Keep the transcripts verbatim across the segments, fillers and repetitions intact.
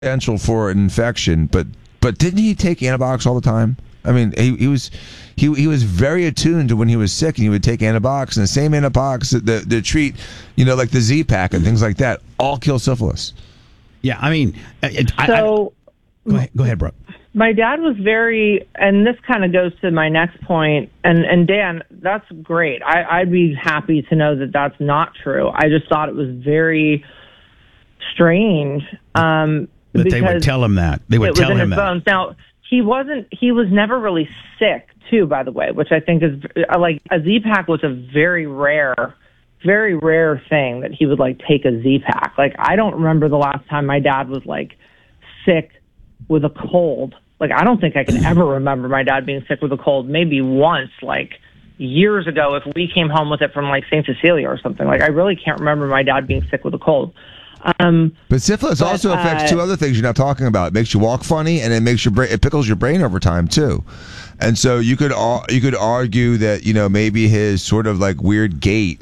potential for an infection, but but didn't he take antibiotics all the time? I mean, he, he was he he was very attuned to when he was sick, and he would take antibiotics, and the same antibiotics that, that, that treat, you know, like the Z-Pack and things like that, all kill syphilis. Yeah, I mean, it, I, so I, go ahead, go ahead, Brooke. My dad was very, and this kind of goes to my next point, and, and Dan, that's great. I, I'd be happy to know that that's not true. I just thought it was very strange. Um, but they would tell him that. They would tell him that. Bones. Now, he wasn't, he was never really sick, too, by the way, which I think is, like, a Z-Pack was a very rare, very rare thing that he would, like, take a Z-Pack. Like, I don't remember the last time my dad was, like, sick with a cold. Like, I don't think I can ever remember my dad being sick with a cold. Maybe once, like, years ago, if we came home with it from, like, Saint Cecilia or something. Like, I really can't remember my dad being sick with a cold. Um, but syphilis but, also affects uh, two other things you're not talking about. It makes you walk funny, and it makes your brain, it pickles your brain over time too. And so you could you could argue that, you know, maybe his sort of like weird gait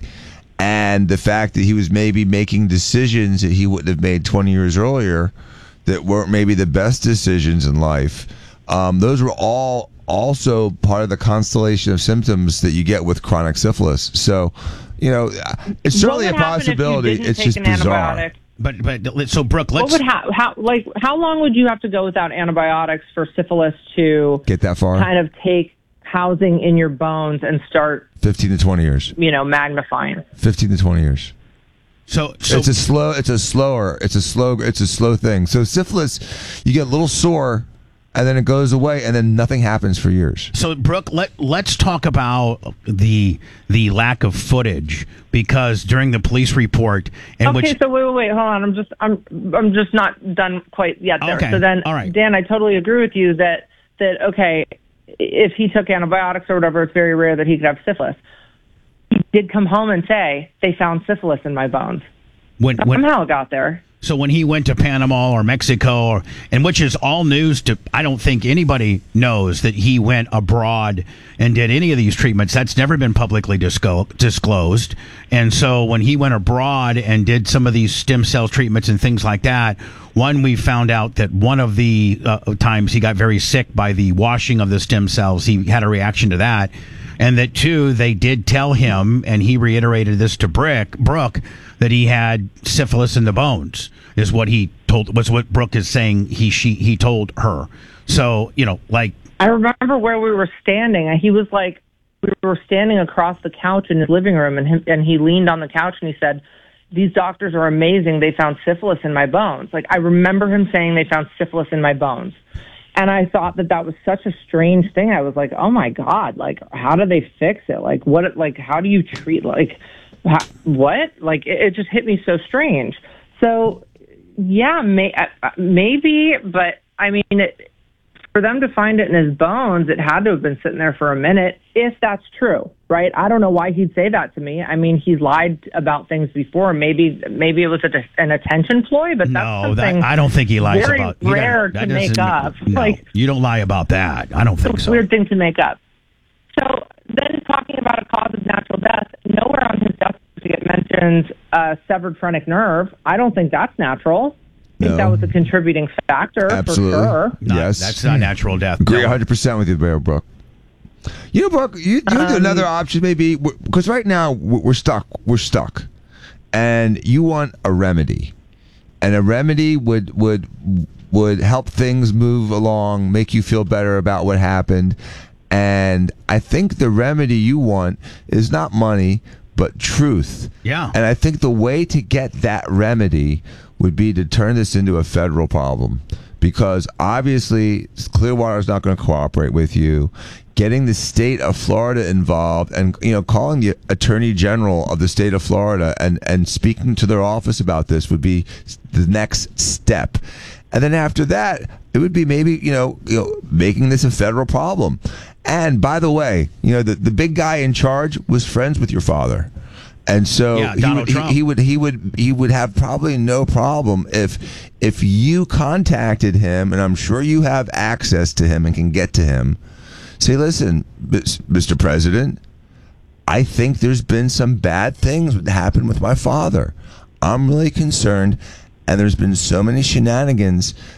and the fact that he was maybe making decisions that he wouldn't have made twenty years earlier that weren't maybe the best decisions in life. Um, those were all also part of the constellation of symptoms that you get with chronic syphilis. So, you know, it's certainly a possibility. It's just bizarre. Antibiotic? But but so Brooke, let's. What would ha- how like how long would you have to go without antibiotics for syphilis to get that far? Kind of take housing in your bones and start fifteen to twenty years. You know, magnifying. Fifteen to twenty years. So, so it's a slow. It's a slower. It's a slow. It's a slow thing. So syphilis, you get a little sore, and then it goes away, and then nothing happens for years. So, Brooke, let let's talk about the the lack of footage, because during the police report, in okay, which so wait, wait, wait, hold on, I'm just I'm I'm just not done quite yet there. Okay. So then, all right. Dan, I totally agree with you that that okay, if he took antibiotics or whatever, it's very rare that he could have syphilis. He did come home and say they found syphilis in my bones. When, when somehow it got there. So when he went to Panama or Mexico, or and which is all news to, I don't think anybody knows that he went abroad and did any of these treatments. That's never been publicly disco- disclosed. And so when he went abroad and did some of these stem cell treatments and things like that, one, we found out that one of the uh, times he got very sick by the washing of the stem cells, he had a reaction to that. And that, two, they did tell him, and he reiterated this to Brick, Brooke, that he had syphilis in the bones, is what he told, was what Brooke is saying he she he told her. So, you know, like... I remember where we were standing. He was like, we were standing across the couch in his living room, and, him, and he leaned on the couch and he said, these doctors are amazing. They found syphilis in my bones. Like, I remember him saying they found syphilis in my bones. And I thought that that was such a strange thing. I was like, oh my God, like, how do they fix it? Like, what, like, how do you treat, like, how, what? Like, it, it just hit me so strange. So, yeah, may, uh, maybe, but I mean, it, for them to find it in his bones, it had to have been sitting there for a minute, if that's true, right? I don't know why he'd say that to me. I mean, he's lied about things before. Maybe maybe it was a, an attention ploy, but that's no, something that, I don't think he lies very about. rare to make up. No, like, you don't lie about that. I don't think it's so. a weird thing to make up. So then talking about a cause of natural death, nowhere on his death certificate mentions uh, severed phrenic nerve. I don't think that's natural. I think No. that was a contributing factor. Absolutely. For sure. Not, yes. That's not natural death. Agree No. one hundred percent with you there, Brooke. You know, Brooke, you, you um, another option maybe, because right now we're stuck. We're stuck. And you want a remedy. And a remedy would would would help things move along, make you feel better about what happened. And I think the remedy you want is not money, but truth. Yeah. And I think the way to get that remedy would be to turn this into a federal problem, because obviously Clearwater is not going to cooperate with you. Getting the state of Florida involved, and you know, calling the Attorney General of the state of Florida and and speaking to their office about this would be the next step. And then after that, it would be maybe you know you know making this a federal problem. And by the way, you know the the big guy in charge was friends with your father. And so yeah, he, Donald would, Trump. he, he would he would he would have probably no problem if if you contacted him, and I'm sure you have access to him and can get to him. Say, listen, Mister President, I think there's been some bad things that happened with my father. I'm really concerned, and there's been so many shenanigans